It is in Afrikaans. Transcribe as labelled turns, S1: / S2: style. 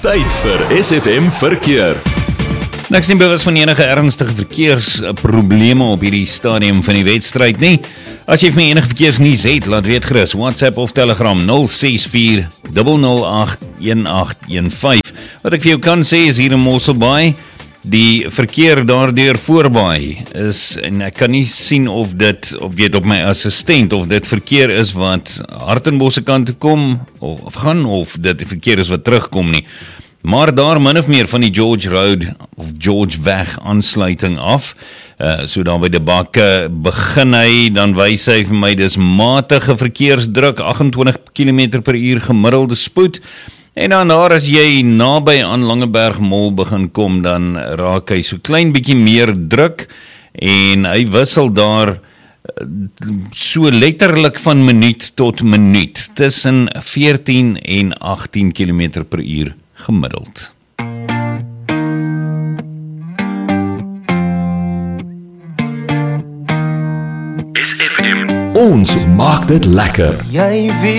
S1: Tyd vir SFM Verkeer.
S2: Ek is nie bewus van enige ernstige verkeersprobleme op hierdie stadium van die wedstryd nie. As jy vir my enige verkeersnuus het, laat weet gerus. WhatsApp of Telegram 064 008 1815. Wat ek vir jou kan sê is hier in Mosselbaai, die verkeer daardeur voorbaai is, en ek kan nie sien of dit, of weet op my assistent, of dit verkeer is wat Hartenbosse kant toe kom, of gaan, of dit verkeer is wat terugkom nie. Maar daar min of meer van die George Road, of George Weg aansluiting af, so daar by die bakke begin hy, dan wys hy vir my, dis matige verkeersdruk, 28 km/h gemiddelde spoed, en dan daar as jy naby aan Langeberg Mall begin kom, dan raak hy so klein bietjie meer druk, en hy wissel daar so letterlik van minuut tot minuut, tussen 14 en 18 km/h gemiddeld.
S1: SFM, ons maak dit lekker.
S3: Jy weet